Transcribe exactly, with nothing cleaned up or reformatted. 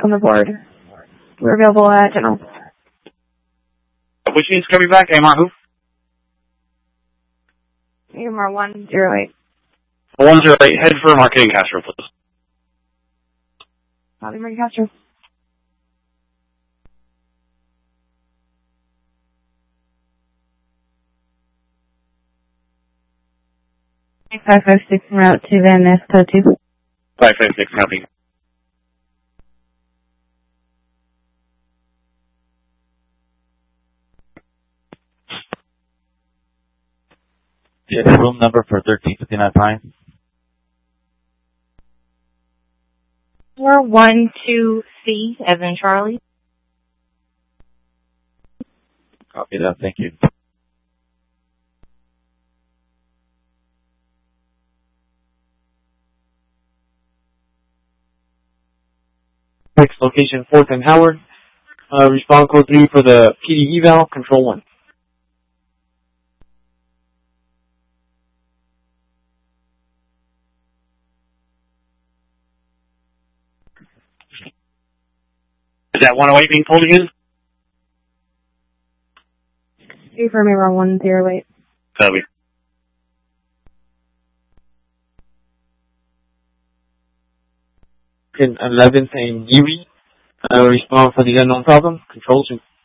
welcome aboard. We're available at General. Which means coming back, A M R who? A M R one zero eight. one zero eight, head for Marketing Castro, please. Copy, Marketing Castro. five five six en route to Van Ness, code two. five five six, copy. Do you have a room number for thirteen fifty-nine Pine? four one two C, as in Charlie. Copy that, thank you. Next location, fourth and Howard. Uh, respond code three for the P D eval, control one. Is that one oh eight being pulled again? Affirm A M R one zero eight. Copy. eleventh and Erie. Uh, respond for the unknown problem, control two.